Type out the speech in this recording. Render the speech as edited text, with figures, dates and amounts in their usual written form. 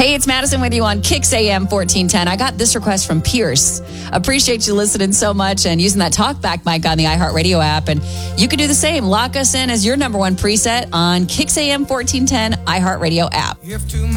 Hey, it's Madison with you on Kicks AM 1410. I got this request from Pierce. Appreciate you listening so much and using that talkback mic on the iHeartRadio app. And you can do the same. Lock us in as your number one preset on Kicks AM 1410 iHeartRadio app.